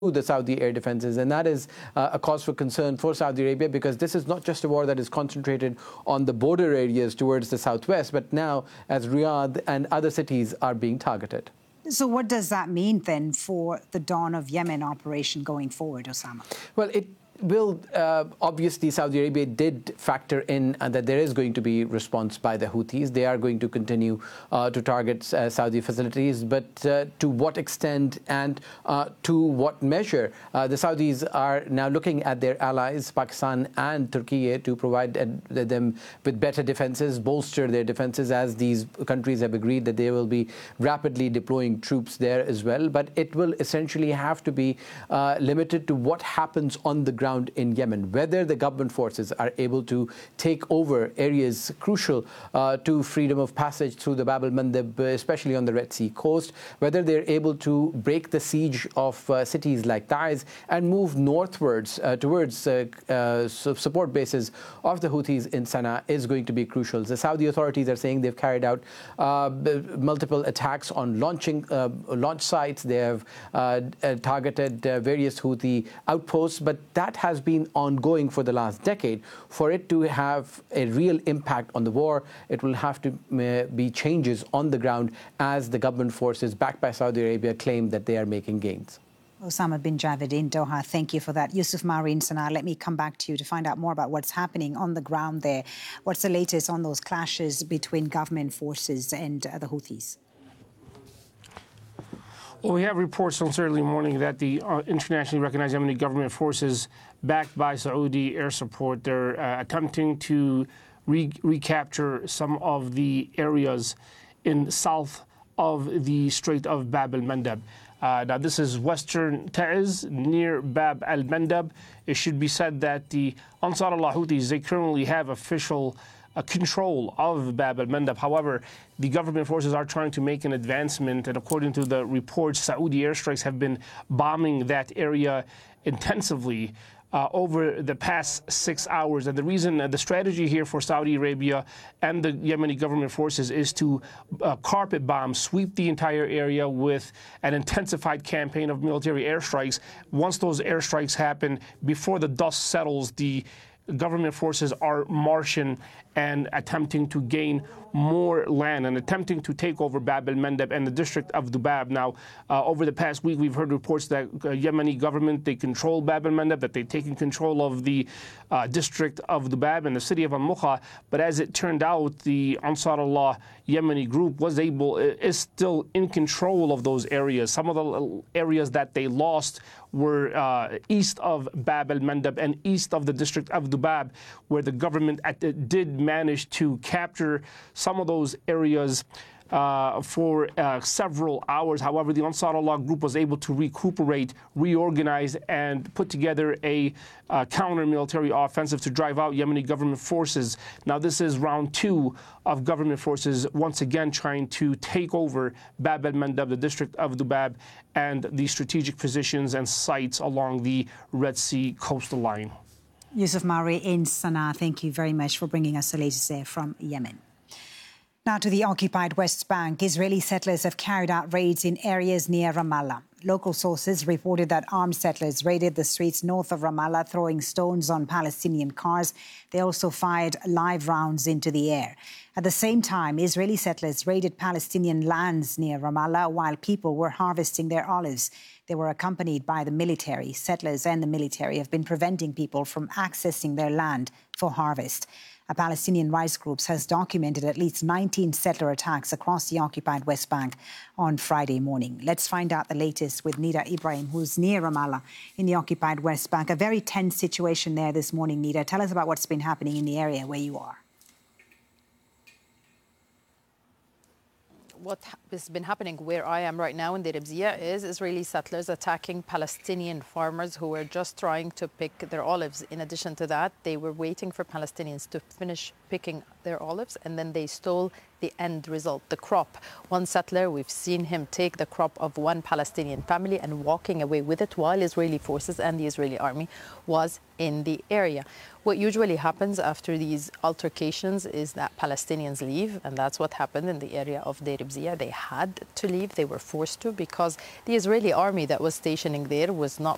the Saudi air defenses, and that is a cause for concern for Saudi Arabia, because this is not just a war that is concentrated on the border areas towards the southwest, but now as Riyadh and other cities are being targeted. So what does that mean then for the Dawn of Yemen operation going forward, Osama? Well, it will obviously, Saudi Arabia did factor in that there is going to be response by the Houthis. They are going to continue to target Saudi facilities, but to what extent and to what measure? The Saudis are now looking at their allies, Pakistan and Turkey, to provide them with better defenses, bolster their defenses, as these countries have agreed that they will be rapidly deploying troops there as well. But it will essentially have to be limited to what happens on the ground in Yemen, whether the government forces are able to take over areas crucial to freedom of passage through the Bab al-Mandab, especially on the Red Sea coast, whether they're able to break the siege of cities like Taiz and move northwards towards support bases of the Houthis in Sana'a is going to be crucial. The Saudi authorities are saying they've carried out multiple attacks on launch sites. They have targeted various Houthi outposts, but that has been ongoing for the last decade. For it to have a real impact on the war, it will have to be changes on the ground, as the government forces backed by Saudi Arabia claim that they are making gains. Osama bin Javed in Doha, thank you for that. Yusuf Maari in Sana'a, let me come back to you to find out more about what's happening on the ground there. What's the latest on those clashes between government forces and the Houthis? Well, we have reports on Saturday morning that the internationally recognized Yemeni government forces, backed by Saudi air support, they're attempting to recapture some of the areas in south of the Strait of Bab al-Mandab. Now, this is western Taiz, near Bab al-Mandab. It should be said that the Ansar Allah Houthis, they currently have official control of Bab al-Mandab. However, the government forces are trying to make an advancement, and according to the reports, Saudi airstrikes have been bombing that area intensively over the past 6 hours. And the reason, the strategy here for Saudi Arabia and the Yemeni government forces is to carpet bomb, sweep the entire area with an intensified campaign of military airstrikes. Once those airstrikes happen, before the dust settles, the government forces are marching and attempting to gain more land and attempting to take over Bab al-Mandab and the district of Dubab. Now, over the past week, we've heard reports that Yemeni government, they control Bab al-Mandab, that they've taken control of the district of Dubab and the city of Al-Mukha. But as it turned out, the Ansar Allah Yemeni group is still in control of those areas. Some of the areas that they lost were east of Bab al-Mandab and east of the district of Dubab, where the government did manage to capture some of those areas for several hours. However, the Ansar Allah group was able to recuperate, reorganize, and put together a counter-military offensive to drive out Yemeni government forces. Now, this is round 2 of government forces once again trying to take over Bab al-Mandab, the district of Dubab, and the strategic positions and sites along the Red Sea coastal line. Yusuf Maari in Sana'a, thank you very much for bringing us the latest there from Yemen. Now to the occupied West Bank. Israeli settlers have carried out raids in areas near Ramallah. Local sources reported that armed settlers raided the streets north of Ramallah, throwing stones on Palestinian cars. They also fired live rounds into the air. At the same time, Israeli settlers raided Palestinian lands near Ramallah while people were harvesting their olives. They were accompanied by the military. Settlers and the military have been preventing people from accessing their land for harvest. A Palestinian rights group has documented at least 19 settler attacks across the occupied West Bank on Friday morning. Let's find out the latest with Nida Ibrahim, who's near Ramallah in the occupied West Bank. A very tense situation there this morning, Nida. Tell us about what's been happening in the area where you are. What has been happening where I am right now in Deir Ebzia is Israeli settlers attacking Palestinian farmers who were just trying to pick their olives. In addition to that, they were waiting for Palestinians to finish picking their olives, and then they stole the end result, the crop. One settler, we've seen him take the crop of one Palestinian family and walking away with it while Israeli forces and the Israeli army was in the area. What usually happens after these altercations is that Palestinians leave, and that's what happened in the area of Deir Ebzia. They had to leave, they were forced to, because the Israeli army that was stationing there was not